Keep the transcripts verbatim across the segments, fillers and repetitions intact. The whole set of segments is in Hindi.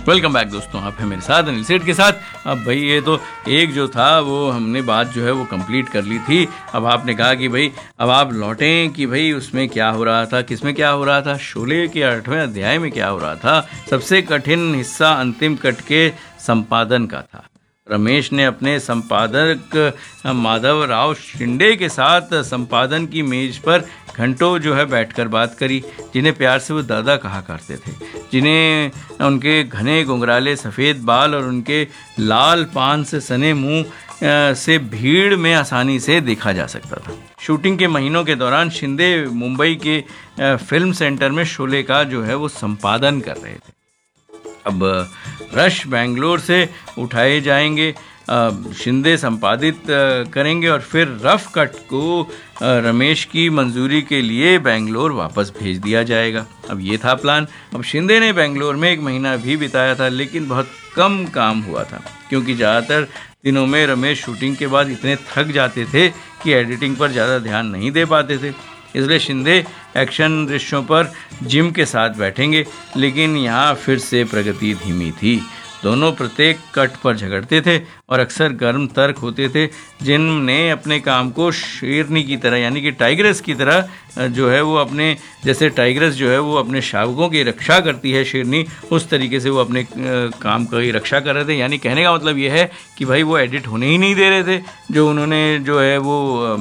वेलकम बैक दोस्तों, आप हैं मेरे साथ अनिल सेठ के साथ। अब भाई ये तो एक जो था वो हमने बात जो है वो कंप्लीट कर ली थी। अब आपने कहा कि भाई अब आप लौटें कि भाई उसमें क्या हो रहा था, किस में क्या हो रहा था, शोले के आठवें अध्याय में क्या हो रहा था। सबसे कठिन हिस्सा अंतिम कट के संपादन का था। रमेश ने अपने संपादक माधव राव शिंदे के साथ संपादन की मेज पर घंटों जो है बैठकर बात करी, जिन्हें प्यार से वो दादा कहा करते थे, जिन्हें उनके घने घुंघराले सफ़ेद बाल और उनके लाल पान से सने मुंह से भीड़ में आसानी से देखा जा सकता था। शूटिंग के महीनों के दौरान शिंदे मुंबई के फिल्म सेंटर में शोले का जो है वो संपादन कर रहे थे। अब रश बेंगलोर से उठाए जाएंगे, शिंदे संपादित करेंगे और फिर रफ कट को रमेश की मंजूरी के लिए बेंगलोर वापस भेज दिया जाएगा। अब ये था प्लान। अब शिंदे ने बेंगलोर में एक महीना भी बिताया था, लेकिन बहुत कम काम हुआ था, क्योंकि ज़्यादातर दिनों में रमेश शूटिंग के बाद इतने थक जाते थे कि एडिटिंग पर ज़्यादा ध्यान नहीं दे पाते थे। इसलिए शिंदे एक्शन दृश्यों पर जिम के साथ बैठेंगे, लेकिन यहाँ फिर से प्रगति धीमी थी। दोनों प्रत्येक कट पर झगड़ते थे और अक्सर गर्म तर्क होते थे, जिनने अपने काम को शेरनी की तरह यानी कि टाइग्रेस की तरह जो है वो अपने, जैसे टाइग्रेस जो है वो अपने शावकों की रक्षा करती है शेरनी, उस तरीके से वो अपने काम की रक्षा कर रहे थे। यानी कहने का मतलब ये है कि भाई वो एडिट होने ही नहीं दे रहे थे, जो उन्होंने जो है वो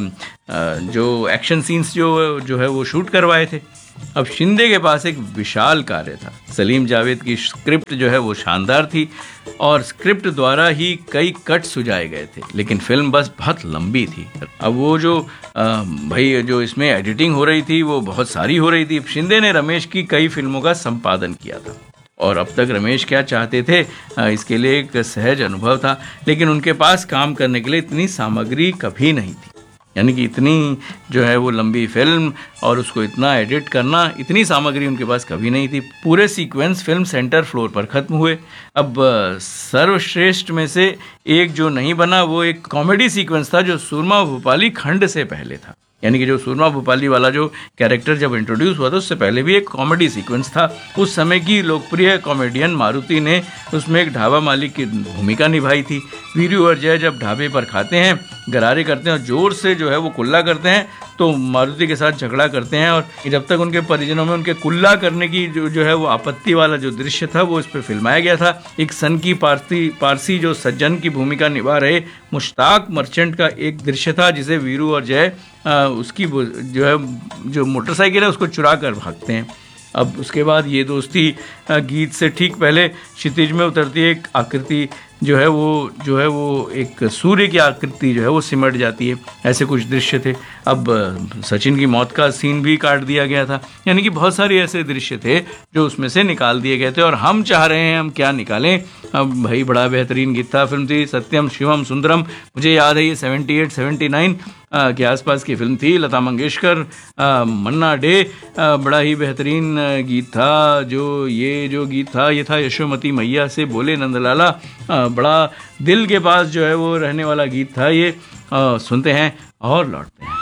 जो एक्शन सीन्स जो जो है वो शूट करवाए थे। अब शिंदे के पास एक विशाल कार्य था। सलीम जावेद की स्क्रिप्ट जो है वो शानदार थी और स्क्रिप्ट द्वारा ही कई कट सुझाए गए थे, लेकिन फिल्म बस बहुत लंबी थी। अब वो जो आ, भाई जो इसमें एडिटिंग हो रही थी वो बहुत सारी हो रही थी। शिंदे ने रमेश की कई फिल्मों का संपादन किया था और अब तक रमेश क्या चाहते थे इसके लिए एक सहज अनुभव था, लेकिन उनके पास काम करने के लिए इतनी सामग्री कभी नहीं थी। यानी कि इतनी जो है वो लंबी फिल्म और उसको इतना एडिट करना, इतनी सामग्री उनके पास कभी नहीं थी। पूरे सीक्वेंस फिल्म सेंटर फ्लोर पर ख़त्म हुए। अब सर्वश्रेष्ठ में से एक जो नहीं बना वो एक कॉमेडी सीक्वेंस था जो सुरमा भोपाली खंड से पहले था। यानी कि जो सुरमा भोपाली वाला जो कैरेक्टर जब इंट्रोड्यूस हुआ था उससे पहले भी एक कॉमेडी सीक्वेंस था। उस समय की लोकप्रिय कॉमेडियन मारुति ने उसमें एक ढाबा मालिक की भूमिका निभाई थी। वीरू और जय जब ढाबे पर खाते हैं, गरारे करते हैं और जोर से जो है वो कुल्ला करते हैं, तो मारुति के साथ झगड़ा करते हैं और जब तक उनके परिजनों में उनके कुल्ला करने की जो जो है वो आपत्ति वाला जो दृश्य था वो इस पर फिल्माया गया था। एक सन की पारसी पारसी जो सज्जन की भूमिका निभा रहे मुश्ताक मर्चेंट का एक दृश्य था, जिसे वीरू और जय आ, उसकी जो है जो मोटरसाइकिल है उसको चुरा कर भागते हैं। अब उसके बाद ये दोस्ती गीत से ठीक पहले क्षितिज में उतरती एक आकृति जो है वो जो है वो एक सूर्य की आकृति जो है वो सिमट जाती है। ऐसे कुछ दृश्य थे। अब सचिन की मौत का सीन भी काट दिया गया था। यानी कि बहुत सारे ऐसे दृश्य थे जो उसमें से निकाल दिए गए थे और हम चाह रहे हैं हम क्या निकालें। अब भाई बड़ा बेहतरीन गीत था, फिल्म थी सत्यम शिवम सुंदरम। मुझे याद है ये सेवेंटी एट सेवेंटी नाइन के आसपास की फिल्म थी। लता मंगेशकर, आ, मन्ना डे, आ, बड़ा ही बेहतरीन गीत था। जो ये जो गीत था ये था यशोमती मैया से बोले नंदलाला। आ, बड़ा दिल के पास जो है वो रहने वाला गीत था ये। आ, सुनते हैं और लौटते हैं।